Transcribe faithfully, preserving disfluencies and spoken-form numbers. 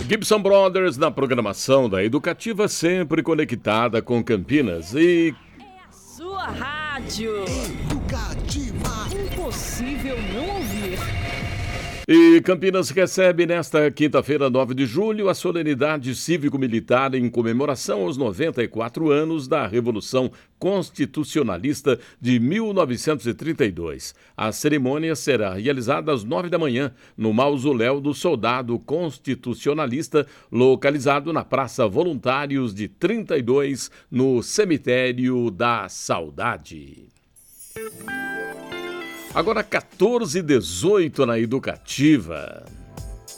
Gibson Brothers na programação da Educativa, sempre conectada com Campinas. E É a sua rádio. Educativa. Impossível não ouvir. E Campinas recebe nesta quinta-feira, nove de julho, a solenidade cívico-militar em comemoração aos noventa e quatro anos da Revolução Constitucionalista de mil novecentos e trinta e dois. A cerimônia será realizada às nove da manhã no Mausoléu do Soldado Constitucionalista, localizado na Praça Voluntários de trinta e dois, no Cemitério da Saudade. Agora quatorze e dezoito na Educativa.